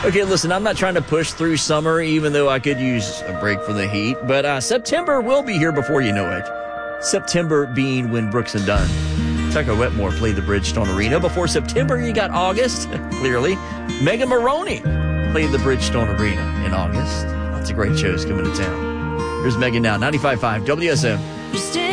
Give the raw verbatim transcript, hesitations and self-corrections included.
Okay, listen, I'm not trying to push through summer, even though I could use a break from the heat. But uh, September will be here before you know it. September being when Brooks and Dunn, Tucker Wetmore played the Bridgestone Arena. Before September, you got August, clearly. Megan Maroney played the Bridgestone Arena in August. Lots of great shows coming to town. Here's Megan now, ninety-five point five W S M.